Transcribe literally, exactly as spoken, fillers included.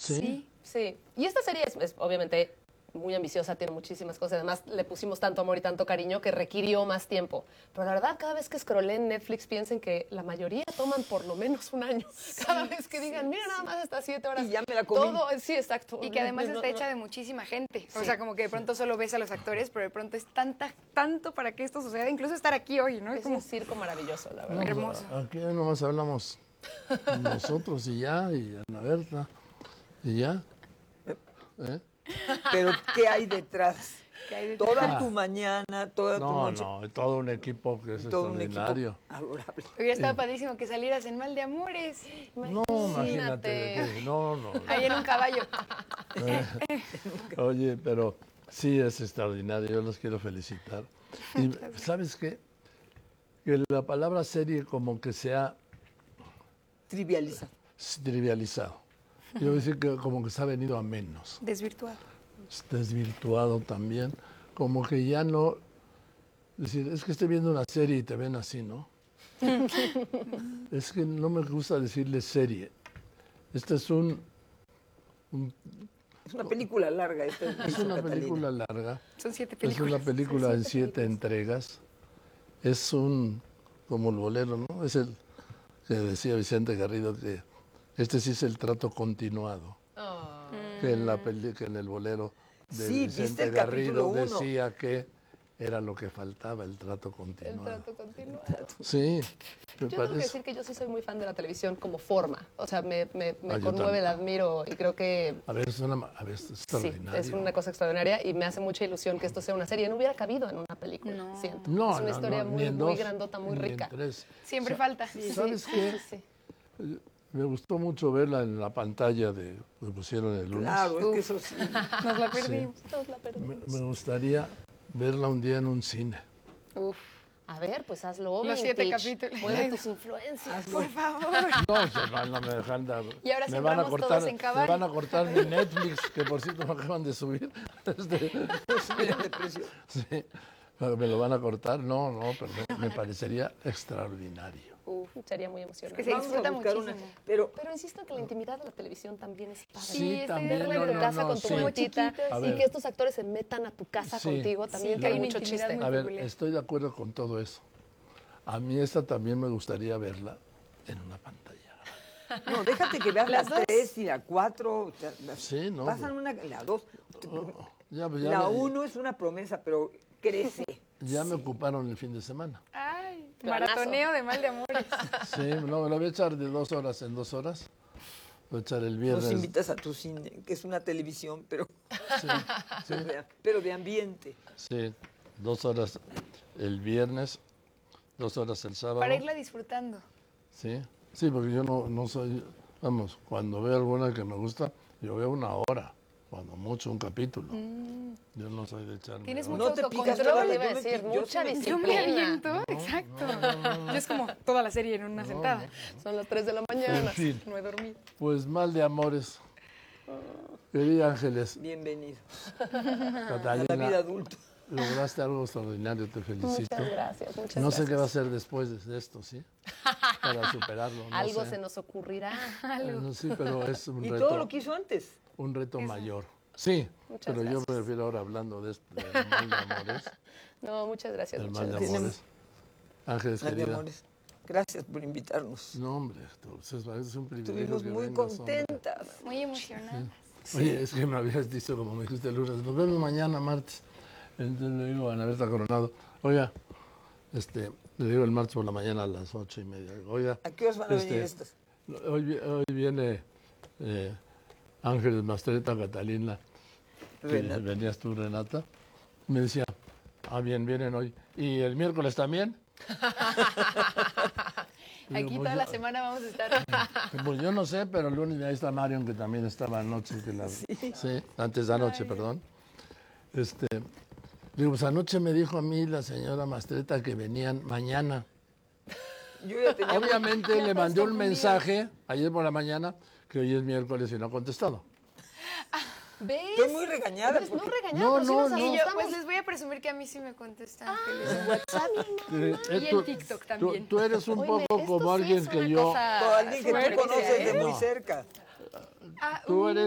Sí. Sí. Y esta serie es, es obviamente muy ambiciosa, tiene muchísimas cosas. Además, le pusimos tanto amor y tanto cariño que requirió más tiempo. Pero la verdad, cada vez que scrollé en Netflix, piensen que la mayoría toman por lo menos un año. Sí, cada vez que digan, mira, nada más estas siete horas. Y ya me la comí. Todo, sí, exacto. Y que además No, está no, hecha no. de muchísima gente. Sí. O sea, como que de pronto solo ves a los actores, pero de pronto es tanta, tanto para que esto suceda. Incluso estar aquí hoy, ¿no? Es Es como un circo maravilloso, la verdad. No, hermoso. Aquí nomás hablamos nosotros y ya, y Ana Berta, y ya. ¿Eh? Pero ¿qué hay detrás? ¿Qué hay detrás? Toda Ah. tu mañana, toda tu No, noche. no, todo un equipo que es todo un extraordinario. equipo adorable. Hubiera estado padrísimo que salieras en Mal de Amores. No, imagínate. que- No, no. Ahí en un caballo. Oye, pero sí es extraordinario, yo los quiero felicitar. Y ¿sabes qué? Que la palabra serie como que se ha Trivializa. trivializado. Yo voy a decir que como que se ha venido a menos. Desvirtuado. Desvirtuado también. Como que ya no... Decir, es que estoy viendo una serie y te ven así, ¿no? Es que no me gusta decirle serie. Este es un... un- Es una película larga. Esta, es dice una Catalina. película larga. Son siete Es películas. una película en siete entregas. Es un, como el bolero, ¿no? Es el que decía Vicente Garrido que este sí es el trato continuado. Oh. Que en la peli, que en el bolero de Sí, ¿viste Vicente el capítulo Garrido uno? decía que era lo que faltaba, el trato El continuado. trato continuo. Sí, me Yo tengo que parece. decir que yo sí soy muy fan de la televisión como forma. O sea, me, me, me Ah, yo conmueve, también. la admiro y creo que A ver, es una, ma- a ver, es sí, extraordinario. es una cosa extraordinaria y me hace mucha ilusión que esto sea una serie. No hubiera cabido en una película, No. siento. No, es una no, historia no, muy, ni en muy dos, grandota, muy ni en rica. tres. Siempre falta. ¿Sabes Sí, qué? sí, sí. Me gustó mucho verla en la pantalla de que pusieron el lunes. Claro, es que eso sí. Nos la perdimos. Todos la Me, perdimos. me gustaría verla un día en un cine. Uf. A ver, pues hazlo. Los siete Vintage. capítulos. Mueve tus influencias. Por favor. No, se van, no me dejan dar. Y ahora me van a sembramos cortar, todos en me caballo. van a cortar mi Netflix, que por cierto me acaban de subir. Este, Subieron de precio. sí, me lo van a cortar. No, no, pero me, me parecería extraordinario. Uf, sería muy emocionante. Es que se Vamos a disfruta buscar muchísimo. una. Pero Pero insisto en que la intimidad de la televisión también es padre. Sí, estoy también. de Verla acuerdo. en tu no, casa no, con tu sí. mochita A y ver. que estos actores se metan a tu casa Sí. contigo también Sí, tiene hay una mucho intimidad chiste. muy- A ver, peculiar. estoy de acuerdo con todo eso. A mí esta también me gustaría verla en una pantalla. no, déjate que veas Las las dos. tres y la cuatro. o sea, las- Sí, no, Pasan pues. una, la dos. Ya, pues, ya La me- uno es una promesa, pero crece. Ya me ocuparon el fin de semana. Ay, Planazo. maratoneo de Mal de Amores. Sí, no, me lo voy a echar de dos horas en dos horas. Voy a echar el viernes. Nos invitas a tu cine, que es una televisión, pero, Sí, sí, pero de ambiente. sí, dos horas el viernes, dos horas el sábado. Para irla disfrutando. Sí, sí, porque yo no, no soy, vamos, cuando veo alguna que me gusta, yo veo una hora, cuando mucho un capítulo. Yo no soy de echarme. Tienes horas. mucho No te picas autocontrol. toda la- Iba a yo me decir, pi- yo mucha sí me- Yo me disciplina. aviento, exacto. Yo es como toda la serie en una sentada. Son las tres de la mañana. En fin, No he dormido. pues mal de amores. Querida Ángeles, Bienvenido a la vida Catalina, adulta. lograste algo extraordinario, te felicito. Muchas gracias, muchas No sé gracias. qué va a hacer después de esto, ¿sí? Para superarlo. No Algo sé. se nos ocurrirá. Eh, no, sí, pero es un Y reto, todo lo que hizo antes. un reto mayor. Sí, Muchas pero yo gracias. me refiero ahora hablando de esto, del mal de amores. No, muchas gracias. Del Muchas mal de gracias. amores. Ángeles, Mal de querida. amores. Gracias por invitarnos. No, hombre, tú, es, es un privilegio. Estuvimos que muy vengas, hombre. contentas. Muy emocionada. Oye, es que me habías dicho, como me dijiste el lunes, nos vemos mañana, martes. Entonces le digo a Ana Berta Coronado, oiga, este, le digo el martes por la mañana a las ocho y media. Oiga, ¿A qué horas van a este, venir estas? Hoy, vi- hoy viene eh, Ángeles Mastreta, Catalina, que Renata. venías tú, Renata. Me decía, ah, bien, vienen hoy. ¿Y el miércoles también? Digo, Aquí pues toda yo- la semana vamos a estar. Pues yo no sé, pero el lunes ahí está Marion, que también estaba anoche. Que la, sí. antes de anoche, perdón. Este, digo, pues anoche me dijo a mí la señora Mastreta que venían mañana. Yo ya tenía muy- Obviamente le mandé un mensaje ayer por la mañana que hoy es miércoles y no ha contestado. ¿Ves? Estoy muy regañada. ¿Ves? No porque- regañar, No, pero sí no, nos no. Y yo, asustamos. pues les voy a presumir que a mí sí me contestan. que les- En WhatsApp. Eh, eh, Y tú- en TikTok tú- también. Tú, eres un Oye, poco esto como sí alguien es que una yo... cosa o alguien que tú fuerte, conoces de ¿eh? muy No. cerca. Ah, Tú uh, eres